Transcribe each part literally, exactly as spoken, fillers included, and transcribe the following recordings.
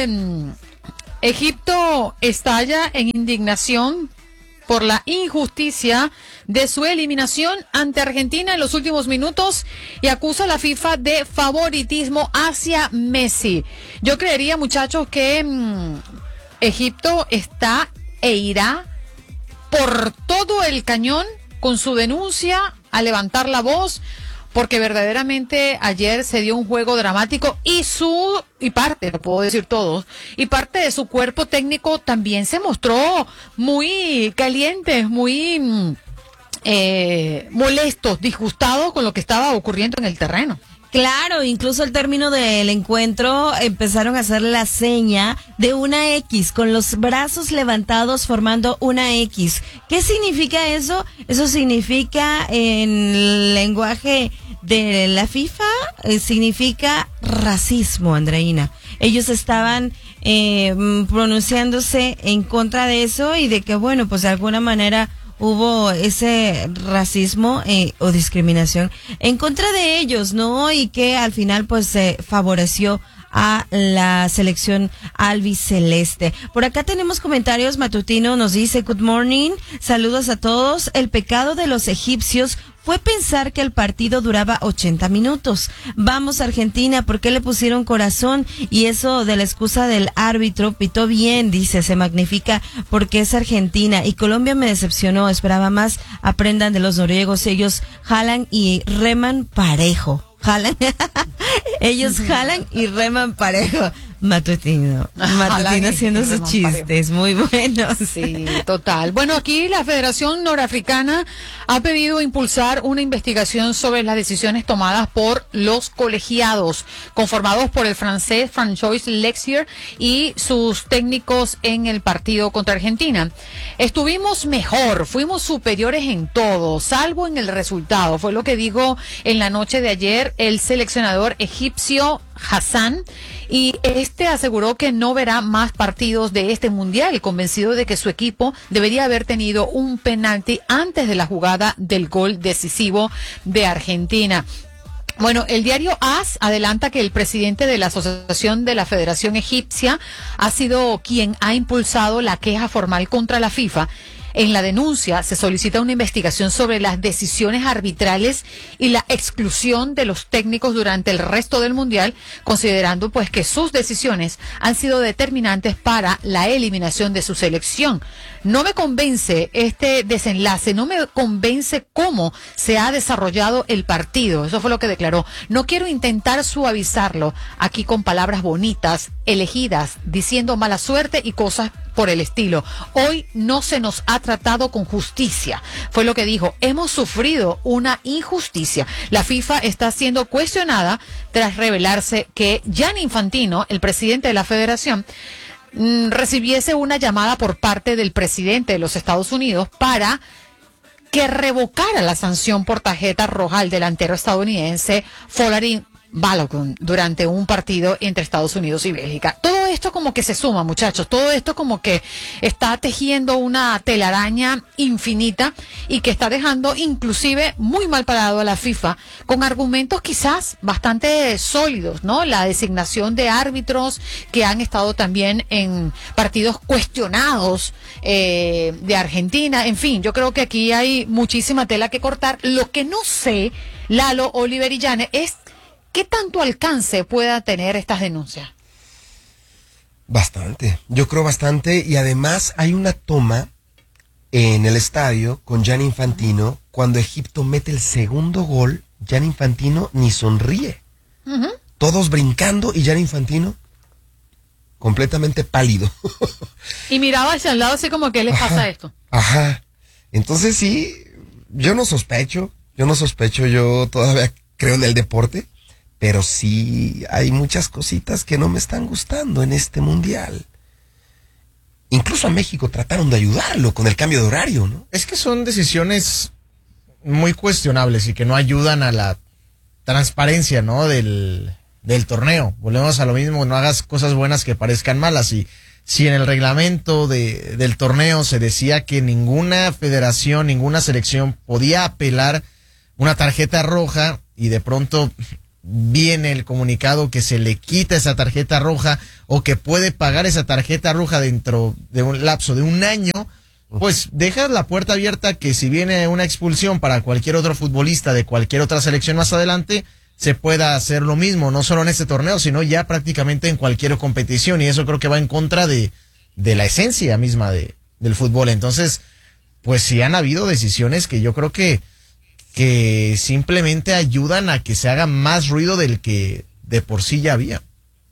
eh, Egipto estalla en indignación por la injusticia de su eliminación ante Argentina en los últimos minutos y acusa a la FIFA de favoritismo hacia Messi. Yo creería, muchachos, que mmm, Egipto está e irá por todo el cañón con su denuncia a levantar la voz, porque verdaderamente ayer se dio un juego dramático y su, y parte, lo puedo decir todos, y parte de su cuerpo técnico también se mostró muy calientes, muy eh, molestos, disgustados con lo que estaba ocurriendo en el terreno. Claro, incluso al término del encuentro empezaron a hacer la seña de una X, con los brazos levantados formando una X. ¿Qué significa eso? Eso significa en el lenguaje de la FIFA, eh, significa racismo, Andreina. Ellos estaban eh, pronunciándose en contra de eso y de que, bueno, pues de alguna manera hubo ese racismo eh, o discriminación en contra de ellos, ¿no? Y que al final pues se eh, favoreció a la selección albiceleste. Por acá tenemos comentarios. Matutino nos dice: good morning, saludos a todos. El pecado de los egipcios fue pensar que el partido duraba ochenta minutos. Vamos Argentina, ¿por qué le pusieron corazón? Y eso de la excusa del árbitro, pitó bien, dice, se magnifica porque es Argentina. Y Colombia me decepcionó, esperaba más. Aprendan de los noruegos, ellos jalan y reman parejo. Jalan, ellos jalan y reman parejo. Matutino, Matutino haciendo sus chistes muy buenos. Sí, total. Bueno, aquí la Federación Norafricana ha pedido impulsar una investigación sobre las decisiones tomadas por los colegiados, conformados por el francés François Lexier y sus técnicos en el partido contra Argentina. Estuvimos mejor, fuimos superiores en todo, salvo en el resultado, fue lo que dijo en la noche de ayer el seleccionador egipcio Hassan, y este aseguró que no verá más partidos de este mundial, convencido de que su equipo debería haber tenido un penalti antes de la jugada del gol decisivo de Argentina. Bueno, el diario A S adelanta que el presidente de la Asociación de la Federación Egipcia ha sido quien ha impulsado la queja formal contra la FIFA. En la denuncia se solicita una investigación sobre las decisiones arbitrales y la exclusión de los técnicos durante el resto del mundial, considerando pues que sus decisiones han sido determinantes para la eliminación de su selección. No me convence este desenlace, no me convence cómo se ha desarrollado el partido. Eso fue lo que declaró. No quiero intentar suavizarlo aquí con palabras bonitas, elegidas, diciendo mala suerte y cosas por el estilo. Hoy no se nos ha tratado con justicia, fue lo que dijo. Hemos sufrido una injusticia. La FIFA está siendo cuestionada tras revelarse que Gianni Infantino, el presidente de la federación, mm, recibiese una llamada por parte del presidente de los Estados Unidos para que revocara la sanción por tarjeta roja al delantero estadounidense Folarin Balogun durante un partido entre Estados Unidos y Bélgica. Todo esto como que se suma, muchachos, todo esto como que está tejiendo una telaraña infinita y que está dejando inclusive muy mal parado a la FIFA con argumentos quizás bastante sólidos, ¿no? La designación de árbitros que han estado también en partidos cuestionados eh, de Argentina, en fin, yo creo que aquí hay muchísima tela que cortar. Lo que no sé, Lalo, Oliver y Yane, es ¿qué tanto alcance pueda tener estas denuncias? Bastante, yo creo bastante, y además hay una toma en el estadio con Gianni Infantino, cuando Egipto mete el segundo gol, Gianni Infantino ni sonríe. Uh-huh. Todos brincando y Gianni Infantino completamente pálido. Y miraba hacia el lado así como, ¿qué les ajá, pasa esto? Ajá, entonces sí, yo no sospecho, yo no sospecho, yo todavía creo en el deporte. Pero sí hay muchas cositas que no me están gustando en este mundial. Incluso a México trataron de ayudarlo con el cambio de horario, ¿no? Es que son decisiones muy cuestionables y que no ayudan a la transparencia, ¿no? Del, del torneo. Volvemos a lo mismo, no hagas cosas buenas que parezcan malas. Y si en el reglamento de, del torneo se decía que ninguna federación, ninguna selección podía apelar una tarjeta roja y de pronto viene el comunicado que se le quita esa tarjeta roja o que puede pagar esa tarjeta roja dentro de un lapso de un año, pues dejas la puerta abierta que si viene una expulsión para cualquier otro futbolista de cualquier otra selección más adelante, se pueda hacer lo mismo, no solo en este torneo, sino ya prácticamente en cualquier competición, y eso creo que va en contra de, de la esencia misma de, del fútbol. Entonces, pues sí han habido decisiones que yo creo que que simplemente ayudan a que se haga más ruido del que de por sí ya había.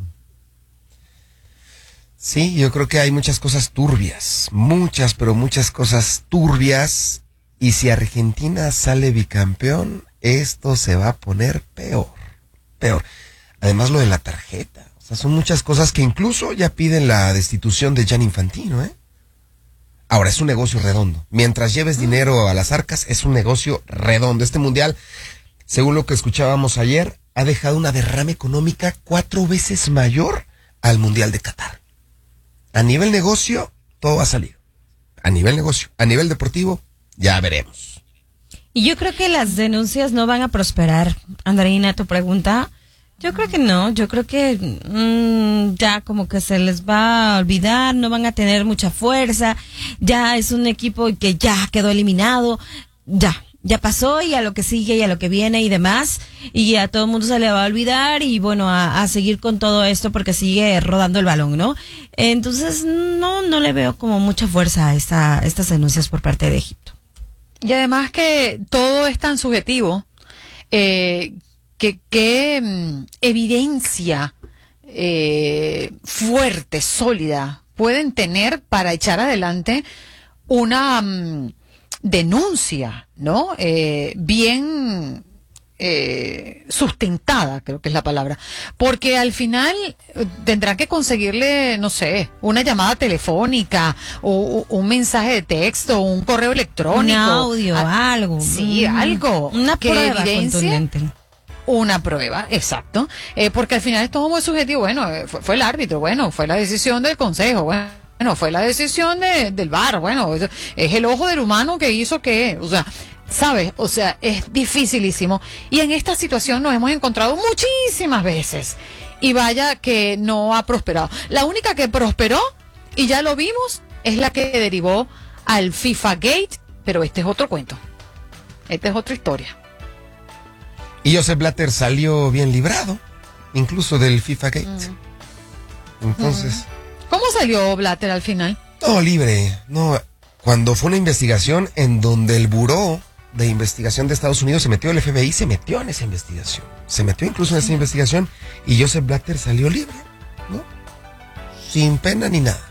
Sí, yo creo que hay muchas cosas turbias, muchas, pero muchas cosas turbias, y si Argentina sale bicampeón, esto se va a poner peor, peor. Además lo de la tarjeta, o sea, son muchas cosas que incluso ya piden la destitución de Gianni Infantino, ¿eh? Ahora, es un negocio redondo. Mientras lleves dinero a las arcas, es un negocio redondo. Este mundial, según lo que escuchábamos ayer, ha dejado una derrama económica cuatro veces mayor al mundial de Qatar. A nivel negocio, todo va a salir. A nivel negocio, a nivel deportivo, ya veremos. Y yo creo que las denuncias no van a prosperar. Andreina, tu pregunta. Yo creo que no, yo creo que mmm, ya como que se les va a olvidar, no van a tener mucha fuerza, ya es un equipo que ya quedó eliminado, ya, ya pasó, y a lo que sigue y a lo que viene y demás, y a todo el mundo se le va a olvidar, y bueno, a, a seguir con todo esto porque sigue rodando el balón, ¿no? Entonces no, no le veo como mucha fuerza a esta, estas denuncias por parte de Egipto. Y además que todo es tan subjetivo, eh, que qué mm, evidencia eh, fuerte, sólida, pueden tener para echar adelante una mm, denuncia, ¿no? Eh, bien eh, sustentada, creo que es la palabra. Porque al final eh, tendrán que conseguirle, no sé, una llamada telefónica, o, o un mensaje de texto, un correo electrónico. Un audio, a, algo. Sí, mm, algo. Una que prueba evidencie contundente. Una prueba, exacto, eh, porque al final esto es muy subjetivo. Bueno, eh, fue, fue el árbitro, bueno, fue la decisión del consejo, bueno, bueno fue la decisión de, del V A R, bueno, es, es el ojo del humano que hizo que, o sea, ¿sabes? O sea, es dificilísimo. Y en esta situación nos hemos encontrado muchísimas veces, y vaya que no ha prosperado. La única que prosperó, y ya lo vimos, es la que derivó al FIFA Gate, pero este es otro cuento, esta es otra historia. Y Joseph Blatter salió bien librado, incluso del FIFA Gate. Mm. Entonces... ¿Cómo salió Blatter al final? No, libre. No, cuando fue una investigación en donde el Buró de Investigación de Estados Unidos se metió, el F B I se metió en esa investigación. Se metió incluso en esa investigación, y Joseph Blatter salió libre, ¿no? Sin pena ni nada.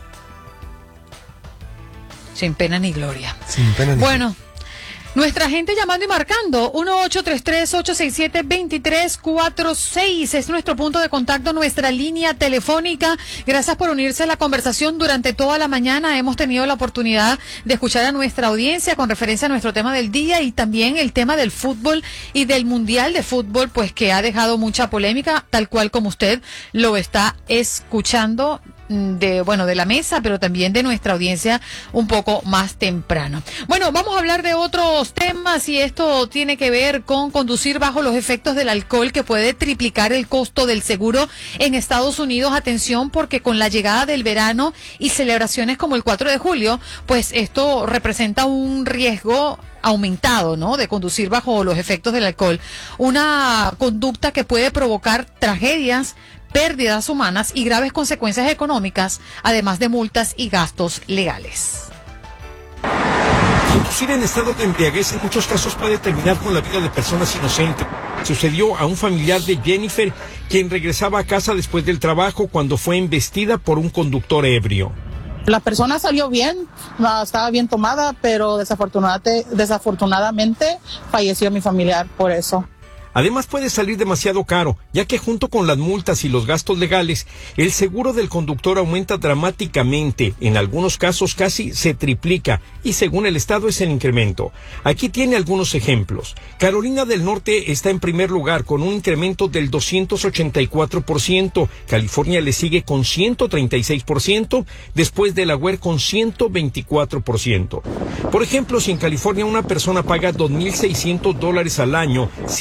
Sin pena ni gloria. Sin pena ni Bueno. Gloria. Nuestra gente llamando y marcando uno ocho tres tres, ocho seis siete, dos tres cuatro seis es nuestro punto de contacto, nuestra línea telefónica. Gracias por unirse a la conversación durante toda la mañana. Hemos tenido la oportunidad de escuchar a nuestra audiencia con referencia a nuestro tema del día, y también el tema del fútbol y del mundial de fútbol, pues que ha dejado mucha polémica, tal cual como usted lo está escuchando de, bueno, de la mesa, pero también de nuestra audiencia un poco más temprano. Bueno, vamos a hablar de otros temas, y esto tiene que ver con conducir bajo los efectos del alcohol, que puede triplicar el costo del seguro en Estados Unidos. Atención, porque con la llegada del verano y celebraciones como el cuatro de julio, pues esto representa un riesgo aumentado, ¿no?, de conducir bajo los efectos del alcohol, una conducta que puede provocar tragedias, pérdidas humanas y graves consecuencias económicas, además de multas y gastos legales. Conducir en estado de embriaguez en muchos casos puede terminar con la vida de personas inocentes. Sucedió a un familiar de Jennifer, quien regresaba a casa después del trabajo cuando fue embestida por un conductor ebrio. La persona salió bien, estaba bien tomada, pero desafortunadamente, desafortunadamente falleció mi familiar por eso. Además puede salir demasiado caro, ya que junto con las multas y los gastos legales, el seguro del conductor aumenta dramáticamente, en algunos casos casi se triplica, y según el estado es el incremento. Aquí tiene algunos ejemplos. Carolina del Norte está en primer lugar con un incremento del doscientos ochenta y cuatro por ciento, California le sigue con ciento treinta y seis por ciento, después Delaware con ciento veinticuatro por ciento. Por ejemplo, si en California una persona paga dos mil seiscientos dólares al año, si es detenida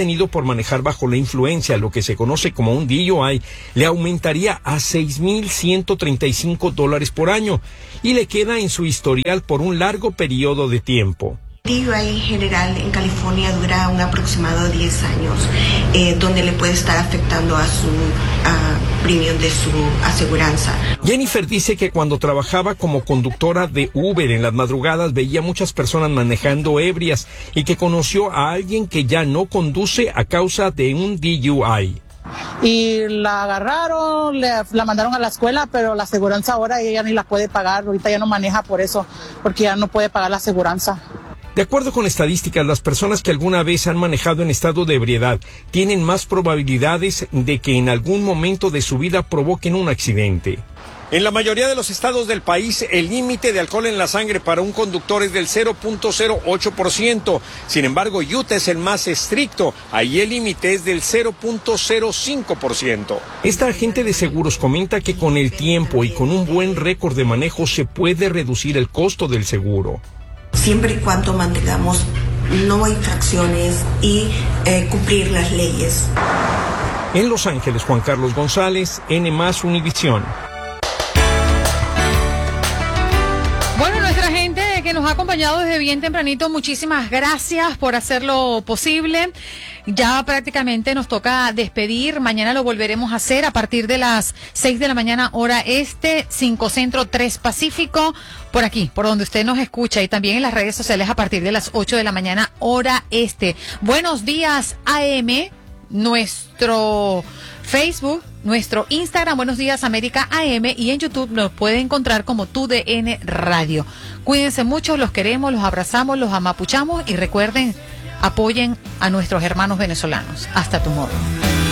detenido por manejar bajo la influencia, lo que se conoce como un D U I, le aumentaría a seis mil ciento treinta y cinco dólares por año y le queda en su historial por un largo periodo de tiempo. D U I en general en California dura un aproximado de diez años, eh, donde le puede estar afectando a su uh, premium de su aseguranza. Jennifer dice que cuando trabajaba como conductora de Uber en las madrugadas veía muchas personas manejando ebrias y que conoció a alguien que ya no conduce a causa de un D U I. Y la agarraron, le, la mandaron a la escuela, pero la aseguranza ahora ella ni la puede pagar, ahorita ya no maneja por eso, porque ya no puede pagar la aseguranza. De acuerdo con estadísticas, las personas que alguna vez han manejado en estado de ebriedad tienen más probabilidades de que en algún momento de su vida provoquen un accidente. En la mayoría de los estados del país, el límite de alcohol en la sangre para un conductor es del cero punto cero ocho por ciento. Sin embargo, Utah es el más estricto. Ahí el límite es del cero punto cero cinco por ciento. Esta agente de seguros comenta que con el tiempo y con un buen récord de manejo se puede reducir el costo del seguro. Siempre y cuando mantengamos no infracciones y eh, cumplir las leyes. En Los Ángeles, Juan Carlos González, N más Univisión. Bueno, nuestra gente que nos ha acompañado desde bien tempranito, muchísimas gracias por hacerlo posible. Ya prácticamente nos toca despedir. Mañana lo volveremos a hacer a partir de las seis de la mañana, hora este, cinco centro, tres pacífico, por aquí, por donde usted nos escucha, y también en las redes sociales a partir de las ocho de la mañana, hora este. Buenos días A M, nuestro Facebook, nuestro Instagram, Buenos Días América A M, y en YouTube nos puede encontrar como Tu D N Radio. Cuídense mucho, los queremos, los abrazamos, los amapuchamos y recuerden, apoyen a nuestros hermanos venezolanos. Hasta tomorrow.